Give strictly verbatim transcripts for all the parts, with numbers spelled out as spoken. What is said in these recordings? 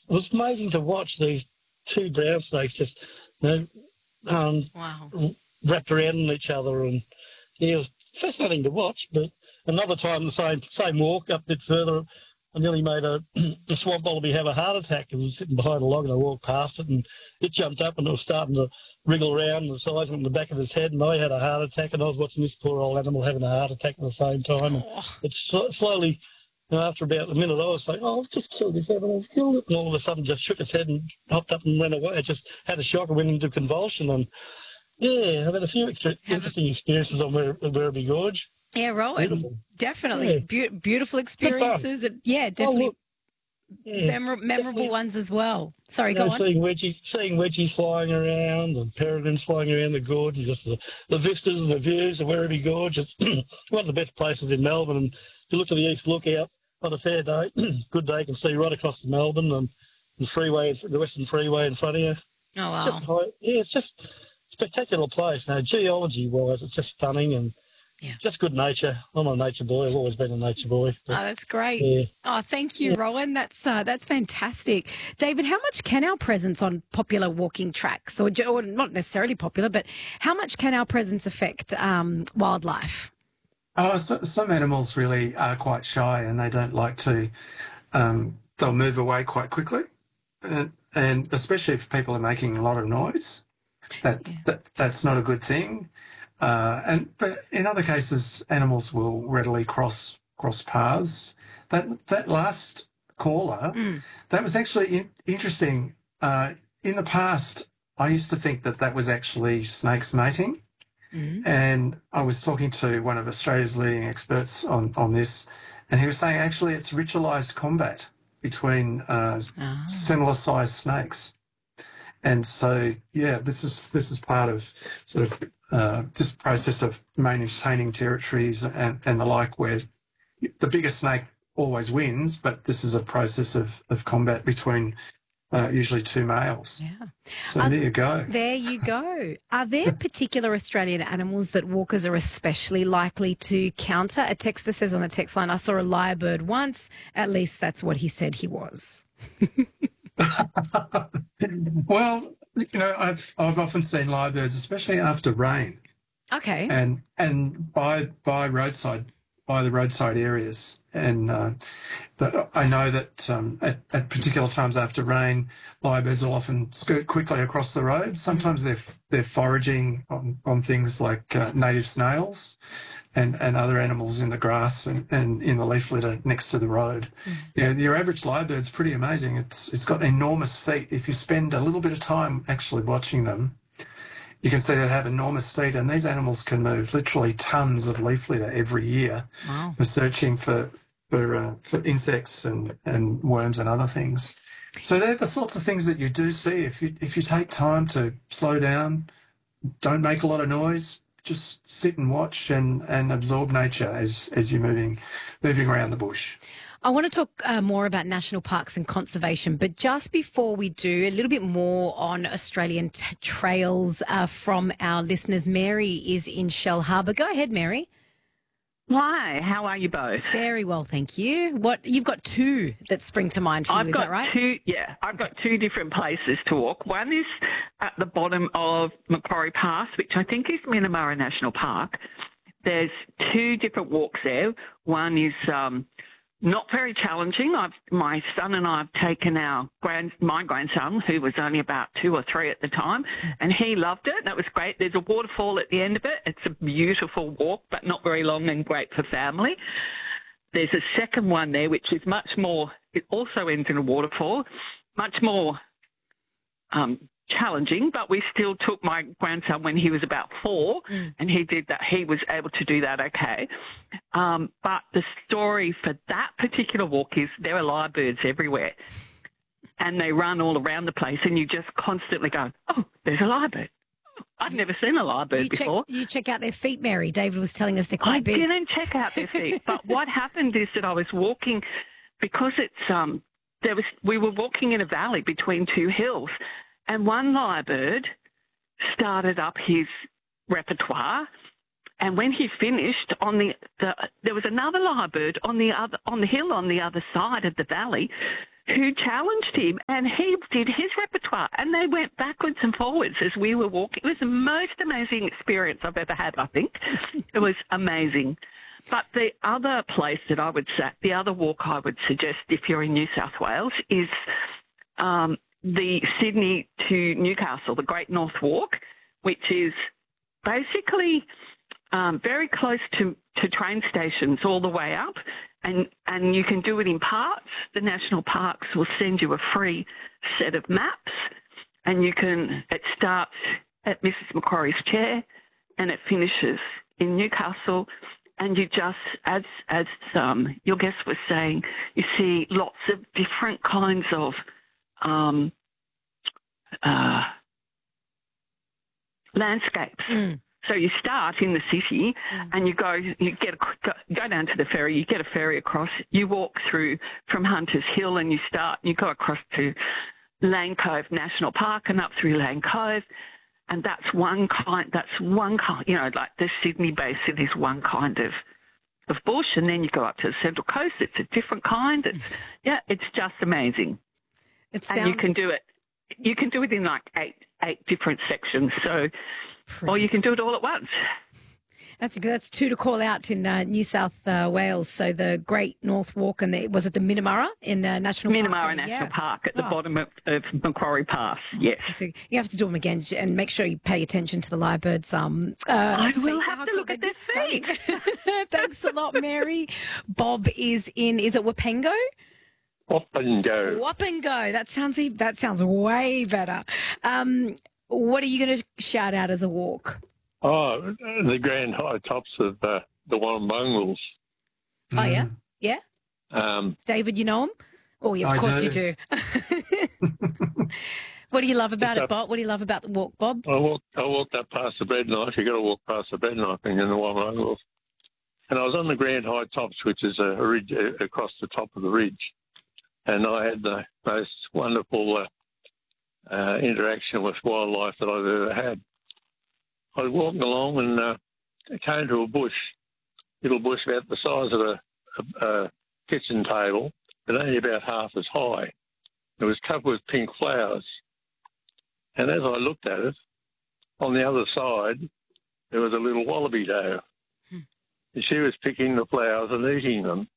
it was amazing to watch these two brown snakes just, you know, um, Wow. wrapped around each other, and yeah, it was fascinating to watch. But another time, the same same walk up a bit further, I nearly made a, a swamp wallaby have a heart attack. It was sitting behind a log, and I walked past it, and it jumped up and it was starting to wriggle around the sides on the back of his head, and I had a heart attack, and I was watching this poor old animal having a heart attack at the same time. And Oh. it sl- slowly, you know, after about a minute, I was saying, "Oh, I've just killed this animal, I've killed it," and all of a sudden, just shook its head and hopped up and ran away. It just had a shock and went into convulsion, and yeah, I've had a few extra Have interesting experiences on Wer- Werribee Gorge. Yeah, Rowan, Beautiful. definitely. Yeah. Be- beautiful Good fun. experiences. And, yeah, Oh, definitely look, yeah, memor- memorable definitely. ones as well. Sorry, You go know, on. seeing wedgies, seeing wedgies flying around, and peregrines flying around the gorge, and just the, the vistas and the views of Werribee Gorge. It's one of the best places in Melbourne. And if you look to the east lookout on a fair day, good day, you can see right across to Melbourne and the freeway, the Western Freeway in front of you. Oh, It's wow. just high, yeah, it's just a spectacular place. Now, geology-wise, it's just stunning, and Yeah. just good nature. I'm a nature boy. I've always been a nature boy. Oh, But, that's great. yeah. Oh, thank you, Rowan. That's uh, that's fantastic. David, how much can our presence on popular walking tracks, or, or not necessarily popular, but how much can our presence affect um, wildlife? Oh, so, some animals really are quite shy and they don't like to, um, they'll move away quite quickly. And, and especially if people are making a lot of noise, that, Yeah. that that's not a good thing. Uh, and but in other cases, animals will readily cross cross paths. That that last caller, Mm. that was actually in, interesting. Uh, in the past, I used to think that that was actually snakes mating. Mm. And I was talking to one of Australia's leading experts on, on this, and he was saying actually it's ritualised combat between uh, Ah. similar-sized snakes. And so, yeah, this is this is part of sort of uh, this process of maintaining territories and, and the like, where the bigger snake always wins, but this is a process of, of combat between uh, usually two males. Yeah. So Uh, there you go. There you go. Are there particular Australian animals that walkers are especially likely to counter? A texter says on the text line, I saw a lyrebird once. At least that's what he said he was. Well, you know, I've I've often seen lyrebirds, especially after rain, Okay. and and by by roadside by the roadside areas, and uh, the, I know that um, at, at particular times after rain, lyrebirds will often skirt quickly across the road. Sometimes they're they're foraging on, on things like uh, native snails and, and other animals in the grass and, and in the leaf litter next to the road. Mm. You know, your average lyrebird's pretty amazing. It's it's got enormous feet. If you spend a little bit of time actually watching them, you can see they have enormous feet, and these animals can move literally tons of leaf litter every year. Wow. For searching for for, uh, for insects and, and worms and other things. So they're the sorts of things that you do see if you if you take time to slow down, don't make a lot of noise, just sit and watch and, and absorb nature as as you're moving moving around the bush. I want to talk uh, more about national parks and conservation, but just before we do, a little bit more on Australian t- trails uh, from our listeners. Mary is in Shell Harbour. Go ahead, Mary. Hi, how are you both? Very well, thank you. What you've got two that spring to mind for you, I've is got that right? two. Yeah, I've got two different places to walk. One is at the bottom of Macquarie Pass, which I think is Minamara National Park. There's two different walks there. One is um, not very challenging. I've, my son and I have taken our grand, my grandson, who was only about two or three at the time, and he loved it. That was great. There's a waterfall at the end of it. It's a beautiful walk, but not very long and great for family. There's a second one there, which is much more, it also ends in a waterfall, much more um, challenging, but we still took my grandson when he was about four, Mm. and he did that. He was able to do that okay. Um, but the story for that particular walk is there are lyrebirds everywhere, and they run all around the place, and you just constantly go, oh, there's a lyrebird. I've never seen a lyrebird You check, before. you check out their feet, Mary. David was telling us they're quite I big. didn't check out their feet, but what happened is that I was walking because it's um there was we were walking in a valley between two hills, and one lyrebird started up his repertoire, and when he finished, on the, the there was another lyrebird on the other on the hill on the other side of the valley, who challenged him, and he did his repertoire, and they went backwards and forwards as we were walking. It was the most amazing experience I've ever had, I think. It was amazing. But the other place that I would say, the other walk I would suggest if you're in New South Wales is um, the Sydney to Newcastle, the Great North Walk, which is basically um, very close to, to train stations all the way up. And, and you can do it in parts. The national parks will send you a free set of maps, and you can, it starts at Missus Macquarie's chair and it finishes in Newcastle. And you just, as as um, your guest was saying, you see lots of different kinds of um, uh, landscapes. Mm. So you start in the city, mm. and you go, you get a, go down to the ferry. You get a ferry across. You walk through from Hunters Hill, and you start. You go across to Lane Cove National Park, and up through Lane Cove. And that's one kind, that's one kind, you know, like the Sydney Basin is one kind of, of bush. And then you go up to the Central Coast, it's a different kind. It's, yeah, it's just amazing. It sounds... And you can do it, you can do it in like eight, eight different sections. So, or you can do it all at once. That's good. That's two to call out in uh, New South uh, Wales. So the Great North Walk, and the, was it the Minamurra in uh, National Minamurra Park? National yeah. Park at the oh. bottom of, of Macquarie Pass, yes. You have to do them again and make sure you pay attention to the lyrebirds. Um, uh, I will feet. have How to cool. look at They're their feet. Thanks a lot, Mary. Bob is in, is it Wapengo? Wapengo. Wapengo. That sounds, that sounds way better. Um, what are you going to shout out as a walk? Oh, the grand high tops of uh, the Warrumbungles. Oh, yeah? Yeah? Um, David, you know him? Oh, yeah, of I course do. you do. What do you love about it, Bob? What do you love about the walk, Bob? I walked, I walked up past the bread knife. You've got to walk past the bread knife and in the Warrumbungles. And I was on the grand high tops, which is a ridge uh, across the top of the ridge. And I had the most wonderful uh, uh, interaction with wildlife that I've ever had. I was walking along and uh, I came to a bush, little bush about the size of a, a, a kitchen table, but only about half as high. It was covered with pink flowers. And as I looked at it, on the other side, there was a little wallaby doe. Hmm. And she was picking the flowers and eating them.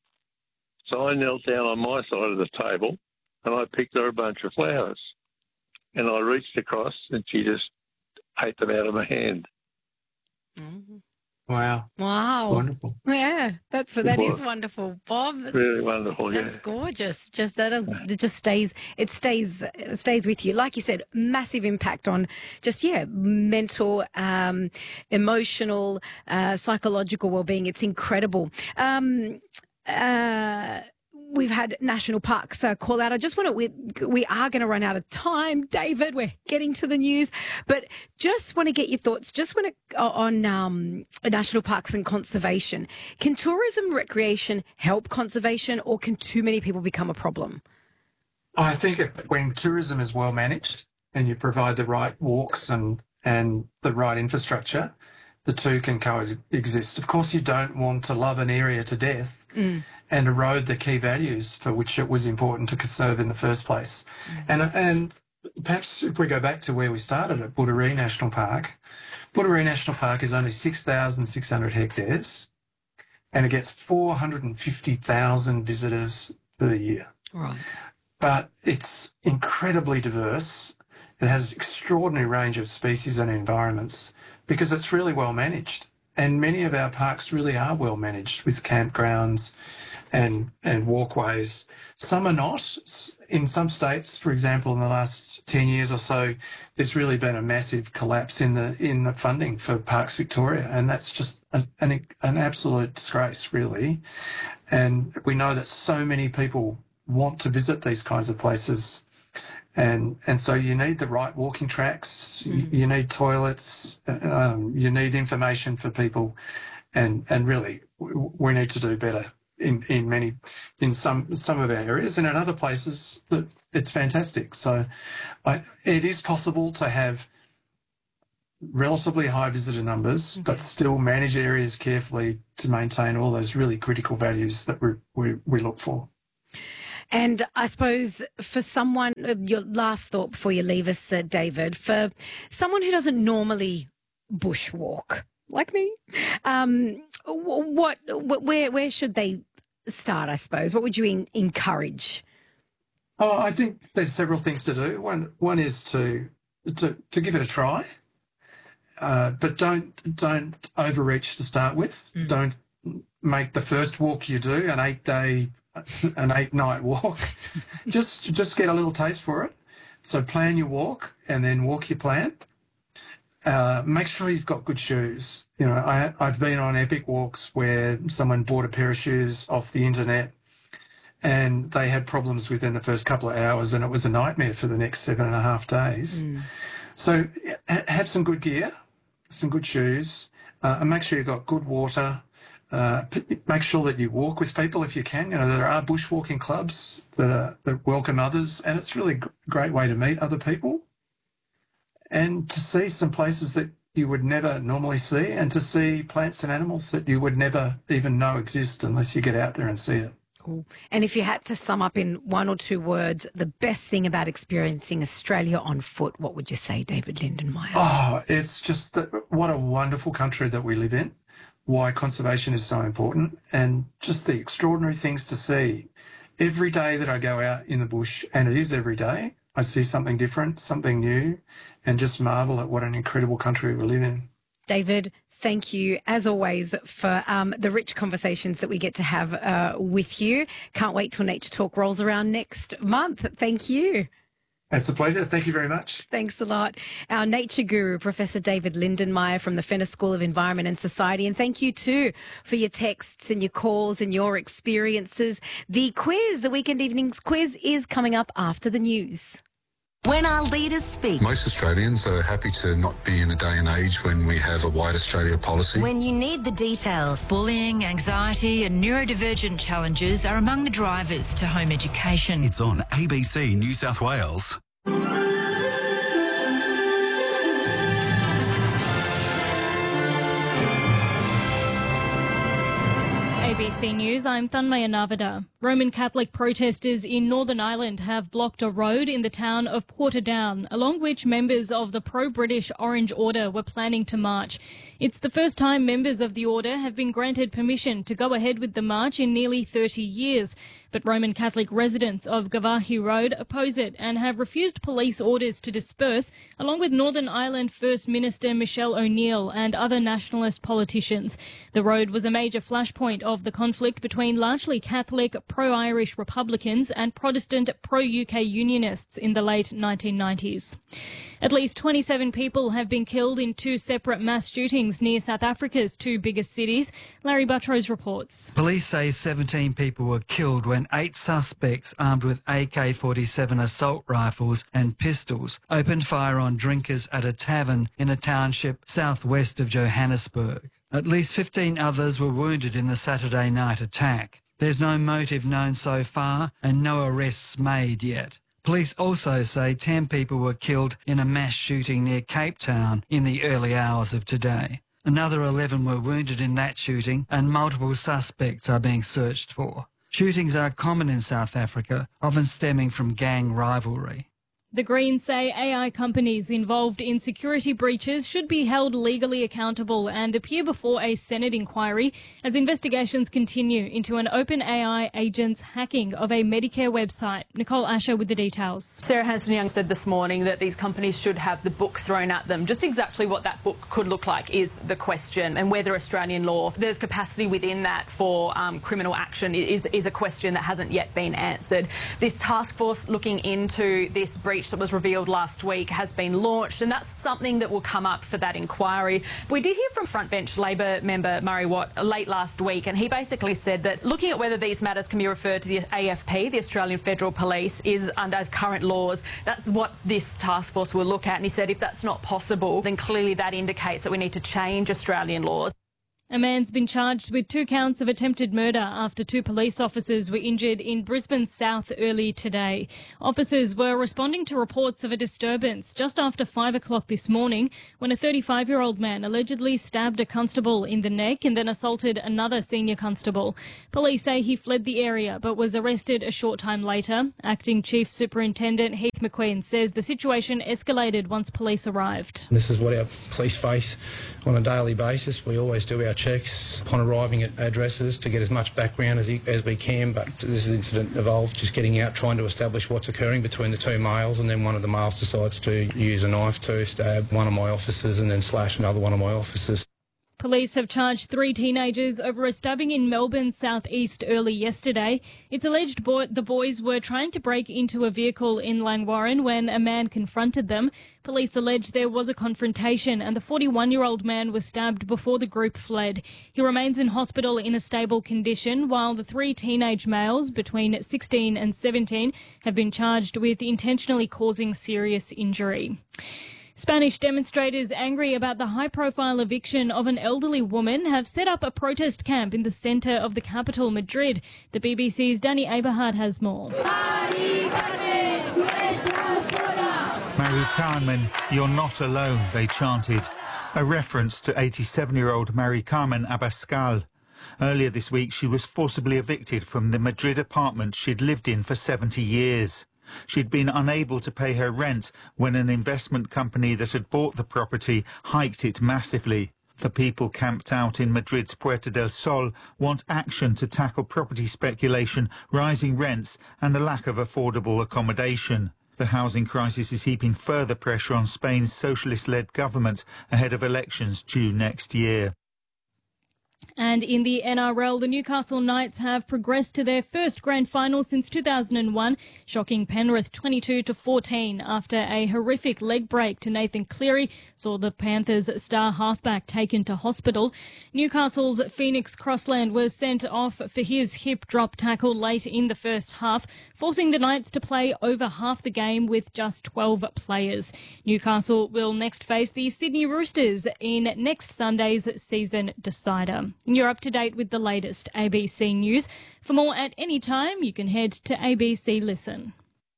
So I knelt down on my side of the table and I picked her a bunch of flowers. And I reached across and she just ate them out of my hand. Mm-hmm. Wow. Wow. Wonderful. Yeah, that's what that is wonderful, Bob. That's, really wonderful, yeah. That's gorgeous. Just that is, it just stays it stays it stays with you. Like you said, massive impact on just yeah, mental, um, emotional, uh, psychological well-being. It's incredible. Um, uh We've had national parks uh, call out. I just want to, we, we are going to run out of time, David. We're getting to the news, but just want to get your thoughts, just want to, uh, on um, national parks and conservation. Can tourism recreation help conservation, or can too many people become a problem? I think it, when tourism is well managed and you provide the right walks and, and the right infrastructure, the two can coexist. Of course, you don't want to love an area to death mm. and erode the key values for which it was important to conserve in the first place. Mm. And and perhaps if we go back to where we started at Budaree National Park, Budaree National Park is only six thousand six hundred hectares and it gets four hundred fifty thousand visitors per year. Right. But it's incredibly diverse. It has an extraordinary range of species and environments, because it's really well managed. And many of our parks really are well managed with campgrounds and and walkways. Some are not. In some states, for example, in the last ten years or so, there's really been a massive collapse in the in the funding for Parks Victoria, and that's just a, an, an absolute disgrace, really. And we know that so many people want to visit these kinds of places. And and so you need the right walking tracks, mm. you, you need toilets, um, you need information for people, and and really we need to do better in, in many in some some of our areas, and in other places that it's fantastic. So I, it is possible to have relatively high visitor numbers, okay. but still manage areas carefully to maintain all those really critical values that we we, we look for. And I suppose for someone, uh, your last thought before you leave us, uh, David, for someone who doesn't normally bushwalk, like me, um, what, what, where, where should they start, I suppose? What would you in, encourage? Oh, I think there's several things to do. One, one is to to, to give it a try, uh, but don't don't overreach to start with. Mm. Don't make the first walk you do an eight day, an eight night walk. just just get a little taste for it. So plan your walk and then walk your plan. Uh, make sure you've got good shoes. You know, I, I've been on epic walks where someone bought a pair of shoes off the internet and they had problems within the first couple of hours and it was a nightmare for the next seven and a half days. Mm. So ha- have some good gear, some good shoes, uh, and make sure you've got good water. Uh, p- make sure that you walk with people if you can. You know, there are bushwalking clubs that, are, that welcome others, and it's really a g- great way to meet other people and to see some places that you would never normally see and to see plants and animals that you would never even know exist unless you get out there and see it. Cool. And if you had to sum up in one or two words the best thing about experiencing Australia on foot, what would you say, David Lindenmayer? Oh, it's just that what a wonderful country that we live in, why conservation is so important, and just the extraordinary things to see. Every day that I go out in the bush, and it is every day, I see something different, something new, and just marvel at what an incredible country we live in. David, thank you, as always, for um, the rich conversations that we get to have uh, with you. Can't wait till Nature Talk rolls around next month. Thank you. It's a pleasure. Thank you very much. Thanks a lot. Our nature guru, Professor David Lindenmayer from the Fenner School of Environment and Society. And thank you too for your texts and your calls and your experiences. The quiz, the Weekend Evenings quiz, is coming up after the news. When our leaders speak. Most Australians are happy to not be in a day and age when we have a White Australia policy. When you need the details. Bullying, anxiety and neurodivergent challenges are among the drivers to home education. It's on A B C New South Wales. A B C News, I'm Thanmaya Navada. Roman Catholic protesters in Northern Ireland have blocked a road in the town of Portadown, along which members of the pro-British Orange Order were planning to march. It's the first time members of the order have been granted permission to go ahead with the march in nearly thirty years. But Roman Catholic residents of Gavahi Road oppose it and have refused police orders to disperse, along with Northern Ireland First Minister Michelle O'Neill and other nationalist politicians. The road was a major flashpoint of the conflict between largely Catholic, pro-Irish Republicans and Protestant pro-U K Unionists in the late nineteen nineties. At least twenty-seven people have been killed in two separate mass shootings near South Africa's two biggest cities. Larry Buttrose reports. Police say seventeen people were killed when eight suspects armed with A K forty-seven assault rifles and pistols opened fire on drinkers at a tavern in a township southwest of Johannesburg. At least fifteen others were wounded in the Saturday night attack. There's no motive known so far and no arrests made yet. Police also say ten people were killed in a mass shooting near Cape Town in the early hours of today. Another eleven were wounded in that shooting and multiple suspects are being searched for. Shootings are common in South Africa, often stemming from gang rivalry. The Greens say A I companies involved in security breaches should be held legally accountable and appear before a Senate inquiry as investigations continue into an OpenAI agent's hacking of a Medicare website. Nicole Asher with the details. Sarah Hanson-Young said this morning that these companies should have the book thrown at them. Just exactly what that book could look like is the question, and whether Australian law, there's capacity within that for um, criminal action is, is a question that hasn't yet been answered. This task force looking into this breach that was revealed last week has been launched, and that's something that will come up for that inquiry. We did hear from frontbench Labor member Murray Watt late last week, and he basically said that looking at whether these matters can be referred to the A F P, the Australian Federal Police, is under current laws. That's what this task force will look at, and he said if that's not possible, then clearly that indicates that we need to change Australian laws. A man's been charged with two counts of attempted murder after two police officers were injured in Brisbane South early today. Officers were responding to reports of a disturbance just after five o'clock this morning when a thirty-five-year-old man allegedly stabbed a constable in the neck and then assaulted another senior constable. Police say he fled the area but was arrested a short time later. Acting Chief Superintendent Heath McQueen says the situation escalated once police arrived. This is what our police face on a daily basis. We always do our checks upon arriving at addresses to get as much background as, as we can, but this incident involved just getting out, trying to establish what's occurring between the two males, and then one of the males decides to use a knife to stab one of my officers and then slash another one of my officers. Police have charged three teenagers over a stabbing in Melbourne's southeast early yesterday. It's alleged boy- the boys were trying to break into a vehicle in Langwarrin when a man confronted them. Police allege there was a confrontation and the forty-one-year-old man was stabbed before the group fled. He remains in hospital in a stable condition, while the three teenage males between sixteen and seventeen have been charged with intentionally causing serious injury. Spanish demonstrators angry about the high-profile eviction of an elderly woman have set up a protest camp in the centre of the capital, Madrid. The B B C's Danny Aberhard has more. Mari Carmen, you're not alone, they chanted, a reference to eighty-seven-year-old Mari Carmen Abascal. Earlier this week, she was forcibly evicted from the Madrid apartment she'd lived in for seventy years. She'd been unable to pay her rent when an investment company that had bought the property hiked it massively. The people camped out in Madrid's Puerta del Sol want action to tackle property speculation, rising rents and a lack of affordable accommodation. The housing crisis is heaping further pressure on Spain's socialist-led government ahead of elections due next year. And in the N R L, the Newcastle Knights have progressed to their first grand final since two thousand one, shocking Penrith twenty-two to fourteen after a horrific leg break to Nathan Cleary saw the Panthers' star halfback taken to hospital. Newcastle's Phoenix Crossland was sent off for his hip drop tackle late in the first half, forcing the Knights to play over half the game with just twelve players. Newcastle will next face the Sydney Roosters in next Sunday's season decider. You're up to date with the latest A B C News. For more at any time, you can head to A B C Listen.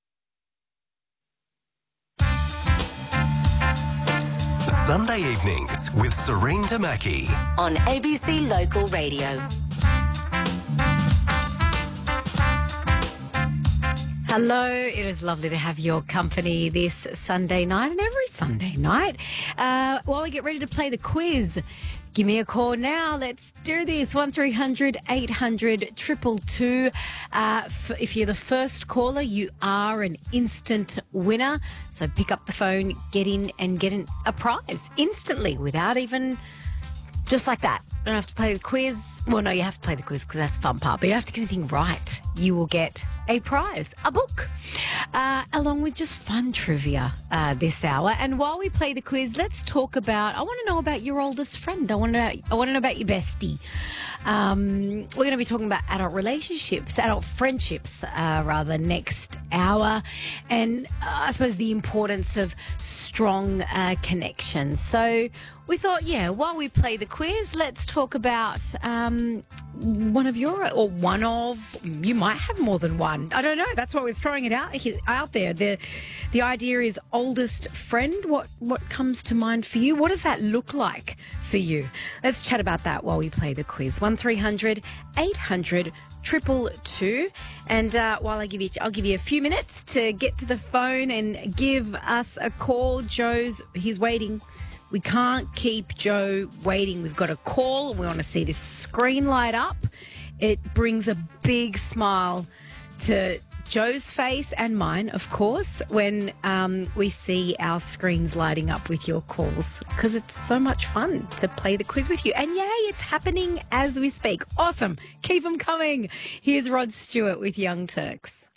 Sunday evenings with Serene Tamaki on A B C Local Radio. Hello, it is lovely to have your company this Sunday night and every Sunday night. Uh, while we get ready to play the quiz, give me a call now. Let's do this. one three hundred eight hundred two two two. Uh, f- if you're the first caller, you are an instant winner. So pick up the phone, get in and get an, a prize instantly without even... Just like that. You don't have to play the quiz. Well, no, you have to play the quiz because that's the fun part. But you don't have to get anything right. You will get a prize, a book, uh, along with just fun trivia uh, this hour. And while we play the quiz, let's talk about, I want to know about your oldest friend. I want to know, I want to know about your bestie. Um, we're going to be talking about adult relationships, adult friendships, uh, rather, next hour. And uh, I suppose the importance of strong uh, connections. So we thought, yeah, while we play the quiz, let's talk about um, one of your, or one of, you might have more than one. I don't know. That's why we're throwing it out out there. The the idea is oldest friend. What what comes to mind for you? What does that look like for you? Let's chat about that while we play the quiz. one three hundred eight hundred two two two. And uh, while I give you, I'll give you a few minutes to get to the phone and give us a call. Joe's, he's waiting. We can't keep Joe waiting. We've got a call. We want to see this screen light up. It brings a big smile to Joe's face and mine, of course, when um, we see our screens lighting up with your calls, because it's so much fun to play the quiz with you. And yay, it's happening as we speak. Awesome. Keep them coming. Here's Rod Stewart with Young Turks.